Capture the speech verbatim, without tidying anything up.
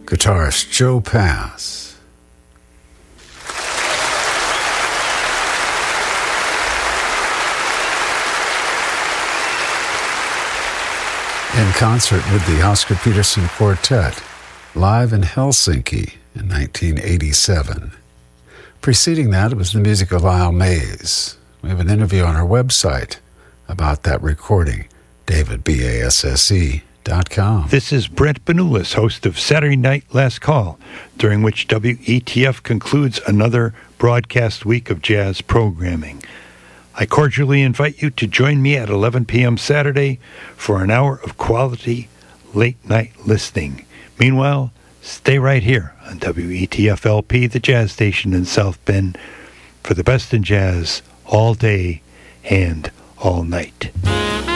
guitarist Joe Pass. In concert with the Oscar Peterson Quartet, live in Helsinki in nineteen eighty-seven. Preceding that, it was the music of Lyle Mays. We have an interview on our website about that recording, david basse dot com. This is Brent Benulis, host of Saturday Night Last Call, during which W E T F concludes another broadcast week of jazz programming. I cordially invite you to join me at eleven p.m. Saturday for an hour of quality late-night listening. Meanwhile, stay right here on W E T F L P, the jazz station in South Bend, for the best in jazz all day and all night.